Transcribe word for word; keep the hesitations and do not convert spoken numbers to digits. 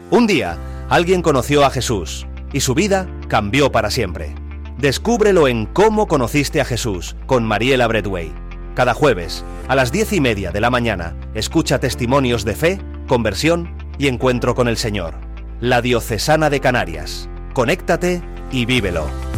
Un día, alguien conoció a Jesús y su vida cambió para siempre. Descúbrelo en Cómo conociste a Jesús con Mariela Bradway. Cada jueves, a las diez y media de la mañana, escucha testimonios de fe, conversión y encuentro con el Señor. La Diocesana de Canarias. Conéctate y vívelo.